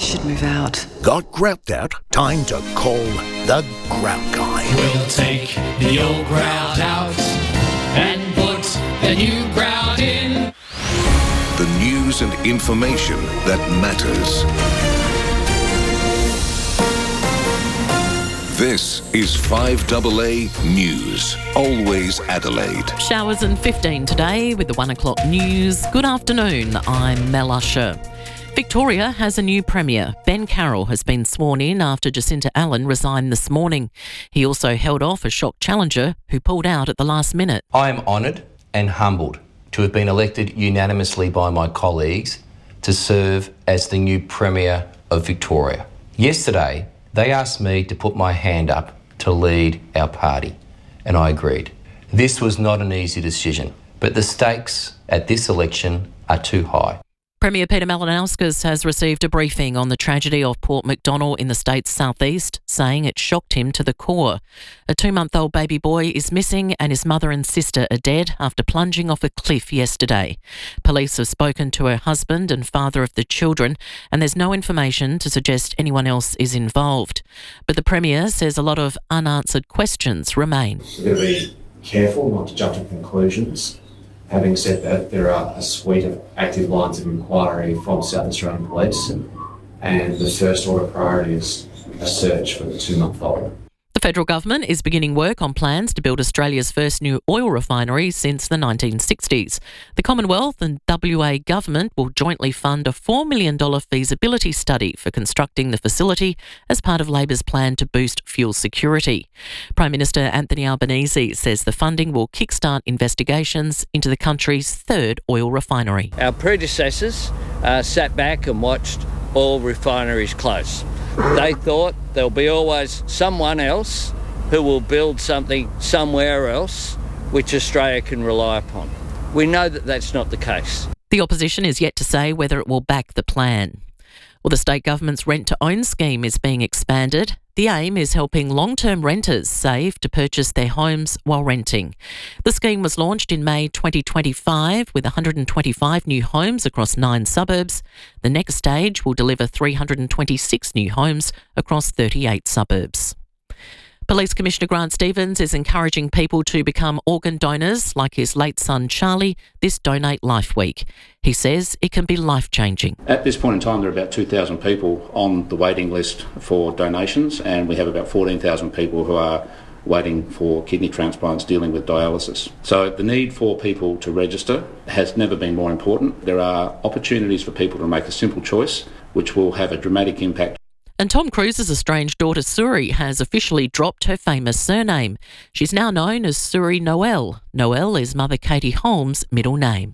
should move out. Got grout out? Time to call the Grout Guy. We'll take the old grout out and put the new grout in. The news and information that matters. This is 5AA News. Always Adelaide. Showers and 15 today with the 1 o'clock news. Good afternoon, I'm Mel Usher. Victoria has a new Premier. Ben Carroll has been sworn in after Jacinta Allen resigned this morning. He also held off a shock challenger who pulled out at the last minute. I am honoured and humbled to have been elected unanimously by my colleagues to serve as the new Premier of Victoria. Yesterday, they asked me to put my hand up to lead our party, and I agreed. This was not an easy decision, but the stakes at this election are too high. Premier Peter Malinauskas has received a briefing on the tragedy of Port Macdonnell in the state's southeast, saying it shocked him to the core. A 2-month-old baby boy is missing and his mother and sister are dead after plunging off a cliff yesterday. Police have spoken to her husband and father of the children, and there's no information to suggest anyone else is involved. But the Premier says a lot of unanswered questions remain. We've got to be careful not to jump to conclusions. Having said that, there are a suite of active lines of inquiry from South Australian Police, and the first order priority is a search for the 2-month-old. The federal government is beginning work on plans to build Australia's first new oil refinery since the 1960s. The Commonwealth and WA government will jointly fund a $4 million feasibility study for constructing the facility as part of Labor's plan to boost fuel security. Prime Minister Anthony Albanese says the funding will kickstart investigations into the country's third oil refinery. Our predecessors sat back and watched oil refineries close. They thought there'll be always someone else who will build something somewhere else which Australia can rely upon. We know that that's not the case. The opposition is yet to say whether it will back the plan. Well, the state government's rent-to-own scheme is being expanded. The aim is helping long-term renters save to purchase their homes while renting. The scheme was launched in May 2025 with 125 new homes across 9 suburbs. The next stage will deliver 326 new homes across 38 suburbs. Police Commissioner Grant Stevens is encouraging people to become organ donors like his late son Charlie this Donate Life Week. He says it can be life-changing. At this point in time, there are about 2,000 people on the waiting list for donations, and we have about 14,000 people who are waiting for kidney transplants dealing with dialysis. So the need for people to register has never been more important. There are opportunities for people to make a simple choice which will have a dramatic impact. And Tom Cruise's estranged daughter Suri has officially dropped her famous surname. She's now known as Suri Noel. Noel is mother Katie Holmes' middle name.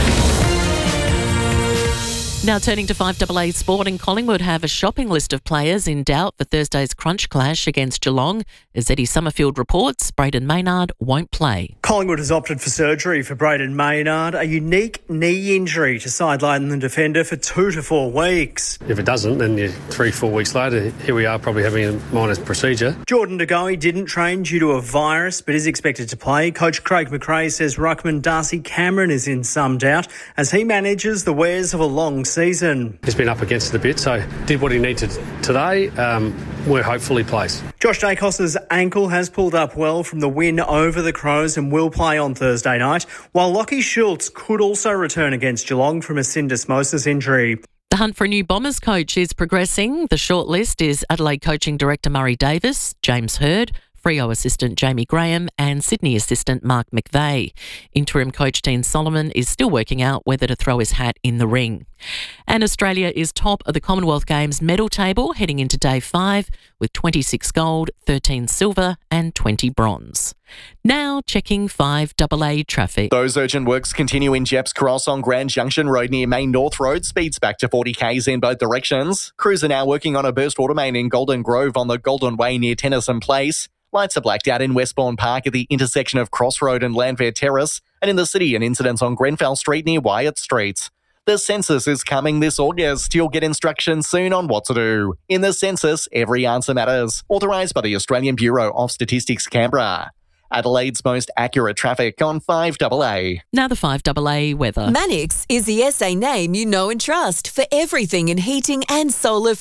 Now turning to 5AA Sport, and Collingwood have a shopping list of players in doubt for Thursday's crunch clash against Geelong. As Eddie Summerfield reports, Brayden Maynard won't play. Collingwood has opted for surgery for Brayden Maynard, a unique knee injury to sideline the defender for 2 to 4 weeks. If it doesn't, then 3-4 weeks later, here we are probably having a minor procedure. Jordan De Goey didn't train due to a virus, but is expected to play. Coach Craig McRae says ruckman Darcy Cameron is in some doubt as he manages the wares of a long season. He's been up against it a bit, so did what he needed today. We're hopeful he plays. Josh Dacos's ankle has pulled up well from the win over the Crows and will play on Thursday night, while Lockie Schultz could also return against Geelong from a syndesmosis injury. The hunt for a new Bombers coach is progressing. The shortlist is Adelaide coaching director Murray Davis, James Hird, Freo assistant Jamie Graham and Sydney assistant Mark McVeigh. Interim coach Dean Solomon is still working out whether to throw his hat in the ring. And Australia is top of the Commonwealth Games medal table heading into day 5 with 26 gold, 13 silver and 20 bronze. Now checking 5AA traffic. Those urgent works continue in Jeps Cross on Grand Junction Road near Main North Road. Speeds back to 40 k's in both directions. Crews are now working on a burst water main in Golden Grove on the Golden Way near Tennyson Place. Lights are blacked out in Westbourne Park at the intersection of Crossroad and Landfair Terrace, and in the city an incident on Grenfell Street near Wyatt Street. The census is coming this August. You'll get instructions soon on what to do. In the census, every answer matters. Authorised by the Australian Bureau of Statistics, Canberra. Adelaide's most accurate traffic on 5AA. Now the 5AA weather. Manix is the SA name you know and trust for everything in heating and solar